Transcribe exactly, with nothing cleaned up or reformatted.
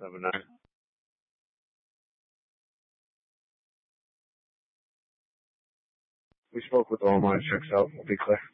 seven nine. We spoke with all mine. Checks out. We'll be clear.